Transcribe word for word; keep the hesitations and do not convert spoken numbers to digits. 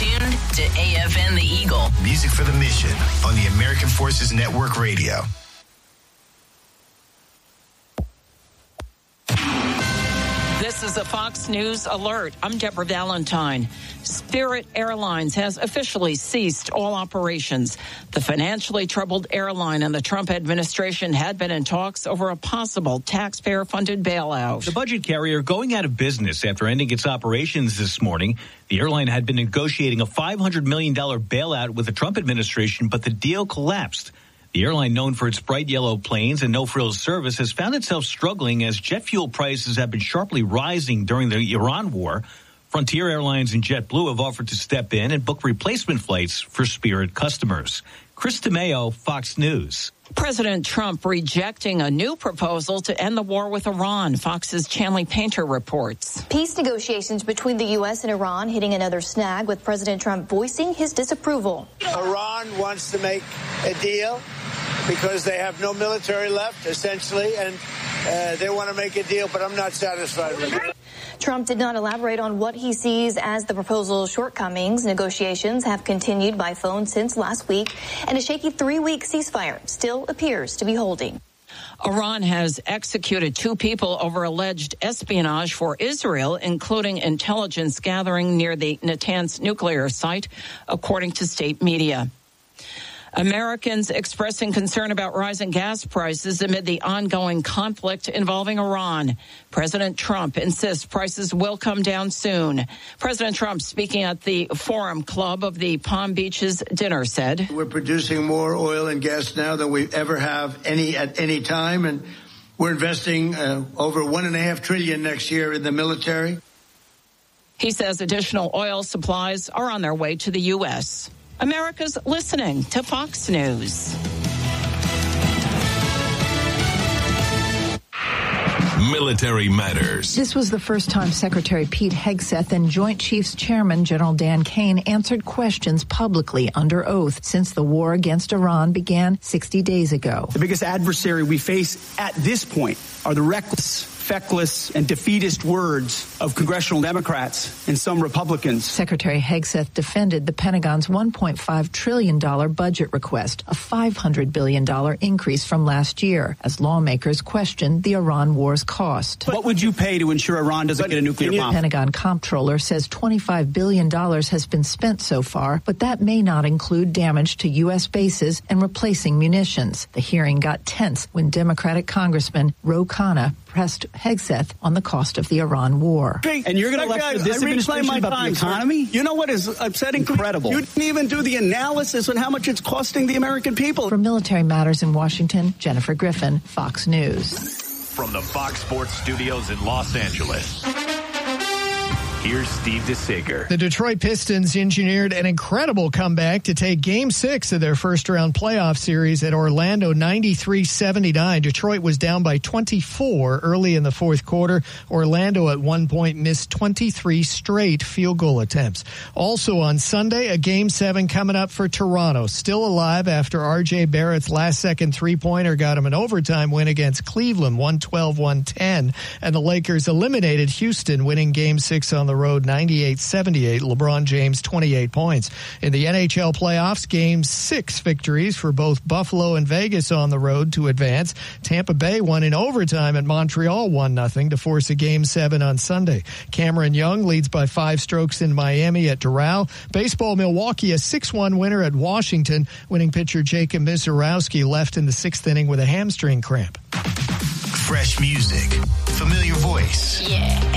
tuned to A F N The Eagle. Music for the mission on the American Forces Network Radio. This is a Fox News alert. I'm Deborah Valentine. Spirit Airlines has officially ceased all operations. The financially troubled airline and the Trump administration had been in talks over a possible taxpayer-funded bailout. The budget carrier going out of business after ending its operations this morning. The airline had been negotiating a five hundred million dollars bailout with the Trump administration, but the deal collapsed. The airline, known for its bright yellow planes and no-frills service, has found itself struggling as jet fuel prices have been sharply rising during the Iran war. Frontier Airlines and JetBlue have offered to step in and book replacement flights for Spirit customers. Chris DeMeo, Fox News. President Trump rejecting a new proposal to end the war with Iran. Fox's Chanley Painter reports. Peace negotiations between the U S and Iran hitting another snag, with President Trump voicing his disapproval. Iran wants to make a deal because they have no military left, essentially, and uh, they want to make a deal, but I'm not satisfied with it. Trump did not elaborate on what he sees as the proposal's shortcomings. Negotiations have continued by phone since last week, and a shaky three-week ceasefire still appears to be holding. Iran has executed two people over alleged espionage for Israel, including intelligence gathering near the Natanz nuclear site, according to state media. Americans expressing concern about rising gas prices amid the ongoing conflict involving Iran. President Trump insists prices will come down soon. President Trump, speaking at the Forum Club of the Palm Beaches dinner, said, "We're producing more oil and gas now than we ever have any at any time, and we're investing uh, over one and a half trillion next year in the military." He says additional oil supplies are on their way to the U S America's listening to Fox News. Military Matters. This was the first time Secretary Pete Hegseth and Joint Chiefs Chairman General Dan Kane answered questions publicly under oath since the war against Iran began sixty days ago. The biggest adversary we face at this point are the reckless, feckless, and defeatist words of congressional Democrats and some Republicans. Secretary Hegseth defended the Pentagon's one point five trillion dollars budget request, a five hundred billion dollars increase from last year, as lawmakers questioned the Iran war's cost. What would you pay to ensure Iran doesn't get a nuclear bomb? The Pentagon comptroller says twenty-five billion dollars has been spent so far, but that may not include damage to U S bases and replacing munitions. The hearing got tense when Democratic Congressman Ro Khanna pressed Hegseth on the cost of the Iran war. And you're going to lecture this administration about the economy? You know what is upsetting? Incredible. You didn't even do the analysis on how much it's costing the American people. For Military Matters in Washington, Jennifer Griffin, Fox News. From the Fox Sports Studios in Los Angeles, here's Steve DeSager. The Detroit Pistons engineered an incredible comeback to take Game six of their first-round playoff series at Orlando ninety-three seventy-nine. Detroit was down by twenty-four early in the fourth quarter. Orlando at one point missed twenty-three straight field goal attempts. Also on Sunday, a Game seven coming up for Toronto. Still alive after R J Barrett's last-second three-pointer got him an overtime win against Cleveland, one twelve one ten. And the Lakers eliminated Houston, winning Game six on the road ninety-eight seventy-eight. LeBron James twenty-eight points. In the N H L playoffs, Game six victories for both Buffalo and Vegas on the road to advance. Tampa Bay won in overtime at Montreal one nothing to force a Game seven on Sunday. Cameron Young leads by five strokes in Miami at Doral. Baseball, Milwaukee a six one winner at Washington. Winning pitcher Jacob Misiorowski left in the sixth inning with a hamstring cramp. Fresh music, familiar voice. Yeah.